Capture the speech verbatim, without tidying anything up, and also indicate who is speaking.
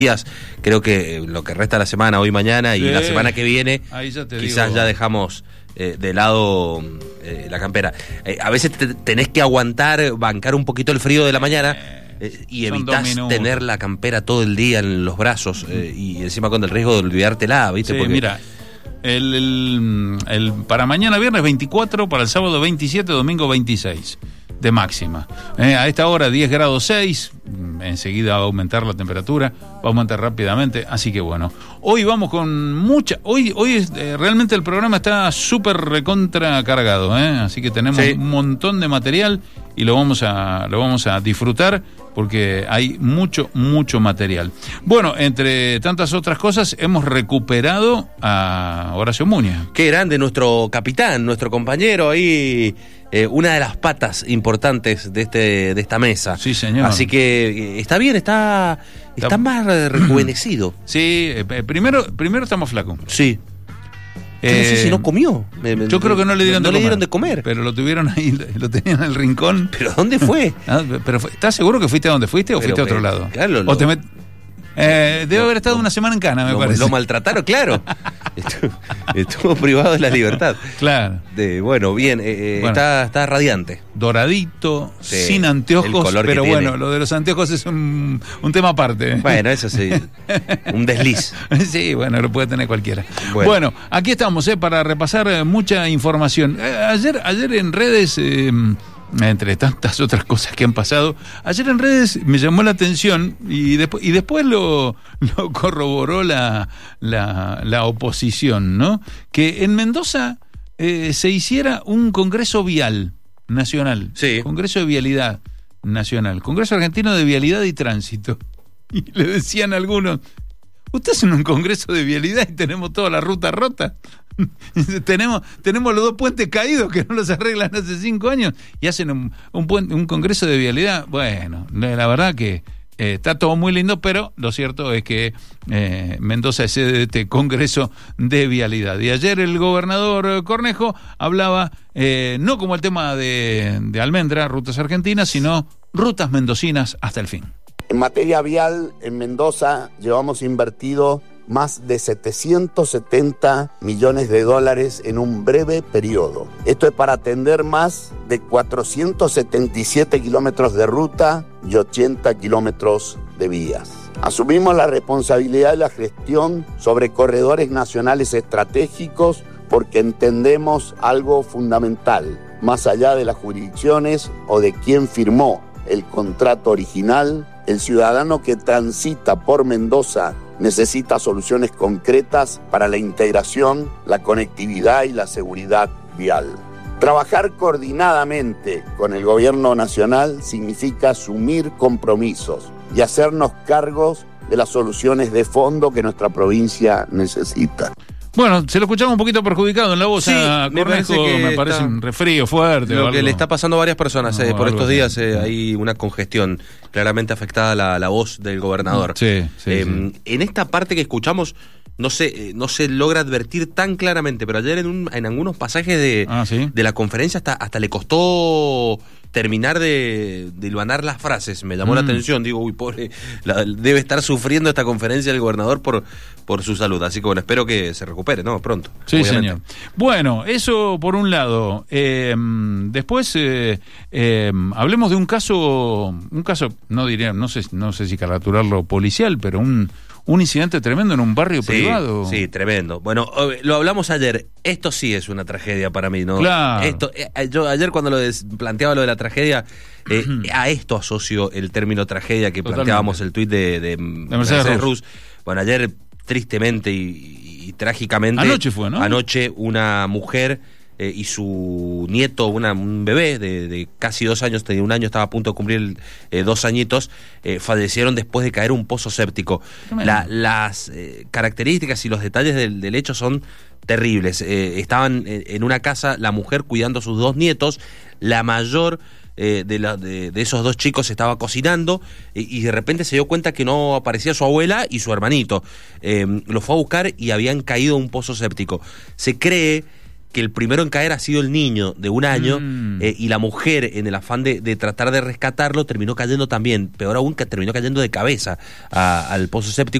Speaker 1: días, creo que lo que resta de la semana, hoy, mañana y
Speaker 2: sí.
Speaker 1: la semana que viene,
Speaker 2: ya te
Speaker 1: quizás
Speaker 2: digo.
Speaker 1: ya dejamos eh, de lado eh, la campera. Eh, a veces te, tenés que aguantar, bancar un poquito el frío de la mañana eh, y evitás tener la campera todo el día en los brazos eh, y encima con el riesgo de olvidártela, ¿viste?
Speaker 2: Sí,
Speaker 1: Porque
Speaker 2: mira, el, el, el, para mañana viernes veinticuatro, para el sábado veintisiete, domingo veintiséis de máxima. Eh, a esta hora diez grados seis, enseguida va a aumentar la temperatura, va a aumentar rápidamente, así que bueno, hoy vamos con mucha, hoy hoy es, eh, realmente el programa está súper recontra cargado, eh, así que tenemos sí. un montón de material y lo vamos a lo vamos a disfrutar porque hay mucho, mucho material. Bueno, entre tantas otras cosas, hemos recuperado a Horacio Muña.
Speaker 1: Qué grande nuestro capitán, nuestro compañero ahí, eh, una de las patas importantes de este de esta mesa.
Speaker 2: Sí, señor.
Speaker 1: Así que eh, está bien, está, está, está más rejuvenecido.
Speaker 2: Sí, eh, primero, primero estamos flacos.
Speaker 1: Sí. Yo no sé si no comió. Me, me,
Speaker 2: yo creo que no le dieron,
Speaker 1: no
Speaker 2: de,
Speaker 1: le
Speaker 2: comer,
Speaker 1: dieron de comer.
Speaker 2: Pero lo tuvieron ahí, lo tenían en el rincón.
Speaker 1: ¿Pero dónde fue?
Speaker 2: Ah, pero fue, ¿estás seguro que fuiste a donde fuiste o pero, fuiste a otro pero, lado?
Speaker 1: Claro,
Speaker 2: o te met... eh, debe lo, haber estado lo, una semana en cana, me
Speaker 1: lo,
Speaker 2: parece.
Speaker 1: Lo maltrataron, claro. estuvo, estuvo privado de la libertad.
Speaker 2: Claro.
Speaker 1: De, bueno, bien, eh, bueno, está, está radiante.
Speaker 2: Doradito,
Speaker 1: sí,
Speaker 2: sin anteojos, pero bueno,
Speaker 1: tiene.
Speaker 2: Lo de los anteojos es un, un tema aparte.
Speaker 1: Bueno, eso sí, un desliz.
Speaker 2: Sí, bueno, lo puede tener cualquiera.
Speaker 1: Bueno,
Speaker 2: bueno aquí estamos, eh, para repasar eh, mucha información. Eh, ayer, ayer en redes... Eh, entre tantas otras cosas que han pasado, ayer en redes me llamó la atención y después y después lo, lo corroboró la, la, la oposición, ¿no? Que en Mendoza eh, se hiciera un congreso vial nacional,
Speaker 1: sí.
Speaker 2: Congreso de Vialidad Nacional, Congreso Argentino de Vialidad y Tránsito. Y le decían algunos, usted es en un congreso de vialidad y tenemos toda la ruta rota. tenemos tenemos los dos puentes caídos que no los arreglan hace cinco años y hacen un, un, puente, un congreso de vialidad. Bueno, la verdad que eh, está todo muy lindo, pero lo cierto es que eh, Mendoza es sede de este congreso de vialidad. Y ayer el gobernador Cornejo hablaba eh, no como el tema de, de Almendra, rutas argentinas, sino rutas mendocinas hasta el fin.
Speaker 3: En materia vial, en Mendoza llevamos invertido más de setecientos setenta millones de dólares en un breve periodo. Esto es para atender más de cuatrocientos setenta y siete kilómetros de ruta y ochenta kilómetros de vías. Asumimos la responsabilidad de la gestión sobre corredores nacionales estratégicos porque entendemos algo fundamental, más allá de las jurisdicciones o de quién firmó el contrato original, el ciudadano que transita por Mendoza necesita soluciones concretas para la integración, la conectividad y la seguridad vial. Trabajar coordinadamente con el gobierno nacional significa asumir compromisos y hacernos cargos de las soluciones de fondo que nuestra provincia necesita.
Speaker 2: Bueno, se lo escuchamos un poquito perjudicado en la voz
Speaker 1: sí,
Speaker 2: a
Speaker 1: me
Speaker 2: Cornejo,
Speaker 1: parece,
Speaker 2: me parece un resfrío fuerte.
Speaker 1: Lo
Speaker 2: o
Speaker 1: que
Speaker 2: algo.
Speaker 1: le está pasando a varias personas no, eh, por estos días, eh,
Speaker 2: sí.
Speaker 1: Hay una congestión claramente afectada la, la voz del gobernador.
Speaker 2: Sí, sí,
Speaker 1: eh,
Speaker 2: sí.
Speaker 1: En esta parte que escuchamos no se, no se logra advertir tan claramente, pero ayer en, un, en algunos pasajes de,
Speaker 2: ah, ¿sí?
Speaker 1: de la conferencia hasta, hasta le costó terminar de, de hilvanar las frases. Me llamó mm. la atención, digo, uy, pobre, la, debe estar sufriendo esta conferencia el gobernador por, por su salud. Así que bueno, espero que se recupere, ¿no? Pronto.
Speaker 2: Sí,
Speaker 1: obviamente.
Speaker 2: Señor. Bueno, eso por un lado. Eh, después, eh, eh, hablemos de un caso, un caso, no diría, no sé, no sé si caraturarlo policial, pero un... Un incidente tremendo en un barrio
Speaker 1: sí,
Speaker 2: privado.
Speaker 1: Sí, tremendo. Bueno, lo hablamos ayer. Esto sí es una tragedia para mí, ¿no?
Speaker 2: Claro.
Speaker 1: Esto, eh, yo ayer cuando lo des, planteaba lo de la tragedia, eh, a esto asocio el término tragedia que Totalmente. planteábamos el tuit de, de, de
Speaker 2: Mercedes, Mercedes Rus.
Speaker 1: Bueno, ayer tristemente y, y, y trágicamente.
Speaker 2: Anoche fue, ¿no?
Speaker 1: Anoche una mujer eh, y su nieto, una, un bebé de, de casi dos años, tenía un año, estaba a punto de cumplir eh, dos añitos, eh, fallecieron después de caer un pozo séptico. La, las eh, características y los detalles del, del hecho son terribles. Eh, estaban en, en una casa, la mujer cuidando a sus dos nietos, la mayor eh, de, la, de, de esos dos chicos estaba cocinando y, y de repente se dio cuenta que no aparecía su abuela y su hermanito. Eh, lo fue a buscar y habían caído a un pozo séptico. Se cree que el primero en caer ha sido el niño de un año
Speaker 2: Mm.
Speaker 1: eh, y la mujer, en el afán de, de tratar de rescatarlo, terminó cayendo también, peor aún, que terminó cayendo de cabeza a- al pozo séptico.